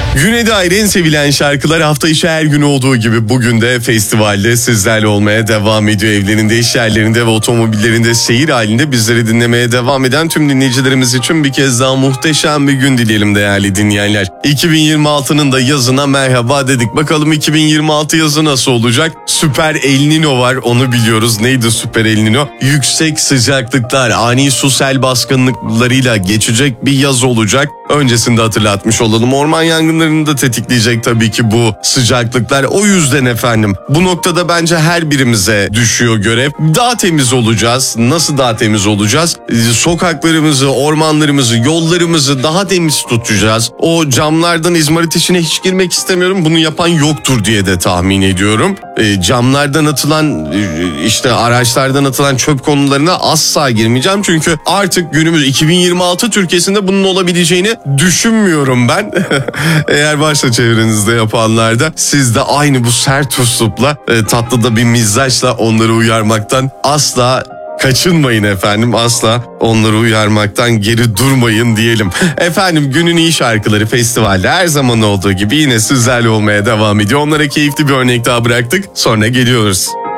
Güne dair en sevilen şarkılar hafta içi her gün olduğu gibi bugün de festivalde sizlerle olmaya devam ediyor. Evlerinde, iş yerlerinde ve otomobillerinde seyir halinde bizleri dinlemeye devam eden tüm dinleyicilerimiz için bir kez daha muhteşem bir gün dileyelim değerli dinleyenler. 2026'nın da yazına merhaba dedik. Bakalım 2026 yazı nasıl olacak? Süper El Niño var, onu biliyoruz. Neydi Süper El Niño? Yüksek sıcaklıklar, ani su sel baskınlıklarıyla geçecek bir yaz olacak. Öncesinde hatırlatmış olalım. Orman yangınlarını da tetikleyecek tabii ki bu sıcaklıklar. O yüzden efendim bu noktada bence her birimize düşüyor görev. Daha temiz olacağız. Nasıl daha temiz olacağız? Sokaklarımızı, ormanlarımızı, yollarımızı daha temiz tutacağız. O camlardan izmarit işine hiç girmek istemiyorum. Bunu yapan yoktur diye de tahmin ediyorum. Camlardan atılan işte araçlardan atılan çöp konularına asla girmeyeceğim. Çünkü artık günümüz 2026 Türkiye'sinde bunun olabileceğini düşünmüyorum ben. Eğer varsa çevrenizde yapanlar da siz de aynı bu sert üslupla tatlı da bir mizaçla onları uyarmaktan asla kaçınmayın efendim. Asla onları uyarmaktan geri durmayın diyelim. Efendim günün iyi şarkıları festivalde her zaman olduğu gibi yine sizlerle olmaya devam ediyor. Onlara keyifli bir örnek daha bıraktık. Sonra geliyoruz.